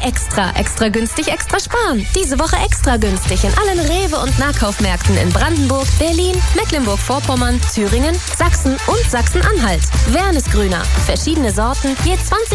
Extra. Extra günstig, extra sparen. Diese Woche extra günstig in allen Rewe- und Nahkaufmärkten in Brandenburg, Berlin, Mecklenburg-Vorpommern, Thüringen, Sachsen und Sachsen-Anhalt. Wernesgrüner. Verschiedene Sorten, je 20